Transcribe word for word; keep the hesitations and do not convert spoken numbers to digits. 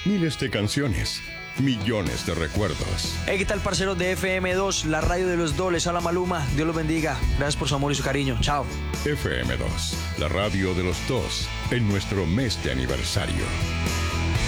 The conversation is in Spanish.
Miles de canciones, millones de recuerdos. Hey, ¿qué tal, parceros de F M dos, la radio de los dos? Les habla Maluma. Dios los bendiga. Gracias por su amor y su cariño. Chao. F M dos, la radio de los dos, en nuestro mes de aniversario.